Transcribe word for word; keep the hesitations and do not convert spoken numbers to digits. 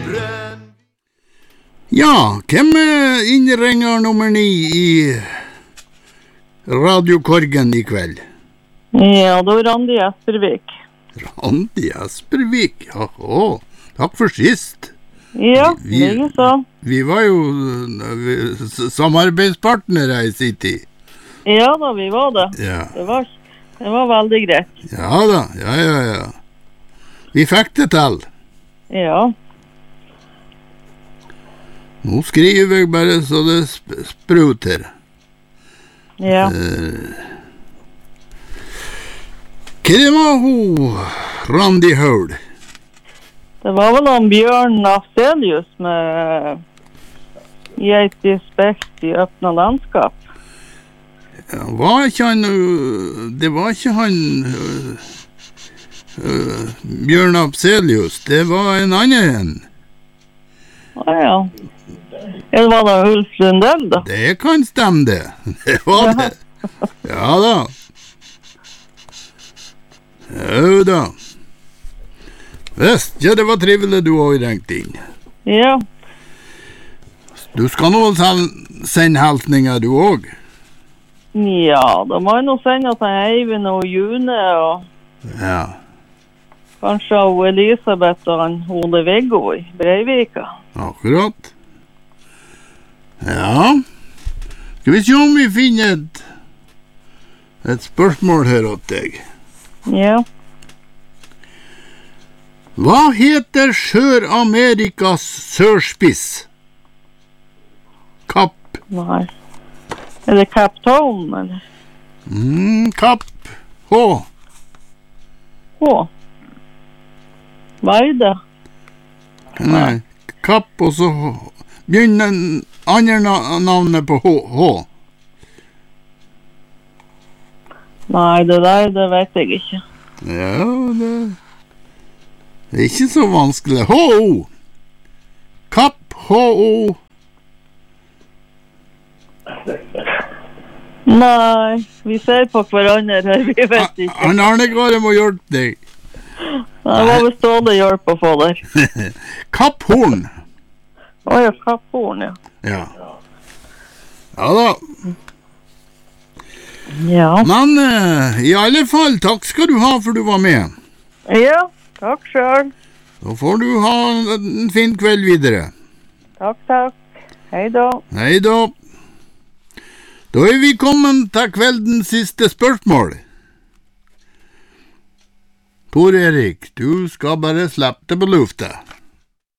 Ja, hvem er innringer nummer ni i radiokorgen i kveld? Ja, da er Randi Espervik. Randi Espervik, jaha, takk for sist. Ja, vi, det er sånn. Vi var jo vi, samarbeidspartnere i sin tid. Ja da, vi var det. Ja. Det var, det var veldig greit. Ja da, ja, ja, ja. Vi fikk det til. Ja. Nå skriver jeg bare så det sp- spruter. Ja. Uh, hva det var hun, Randi Høl? Det var vel han Bjørn Afzelius med Geit i spekt i øppna landskap. Ja, var ikke han, uh, det var ikke han uh, uh, Bjørn Afzelius, det var en annen en. Ah, ja. Eller var det Ulf Lundell da? Det kan stemme det. Det var det. Ja da. Jo da. Visst, ja, det var trivelig du har ringt inn. Ja. Du skal nå sende heltninger du også? Ja, da må jeg nå sende til Eivind og June og Ja. kanskje av Elisabeth og han Ole Viggo i Breivika. Akkurat. Ja. Skal vi se om vi finner et, et spørsmål her åt deg. Ja. Hva heter Sør-Amerikas sørspiss? Kapp. Nei. Er det Cape Town, eller? Mm, kapp. H. H. Hva er det? Nei. Kapp, og så begynner andre na- navnet på H. H. Nei, det der, det vet jeg ikke. Ja, det det er ikke så vanskelig. H O. Kapp, H O. Nei, vi ser på hverandre her, vi vet ikke. Han Arne Kåre må hjelpe deg. Det var vel stående hjelp å få der. Kapphorn. Å ja, kapphorn, ja. Ja. Ja da. Ja. Men uh, i alle fall, takk skal du ha for du var med. Ja, takk selv. Da får du ha en fin kveld videre. Takk, takk. Hei da. Hei da. Da er vi kommet til kveldens siste spørsmål. Tor Erik, du skal bare slippe det på lufta.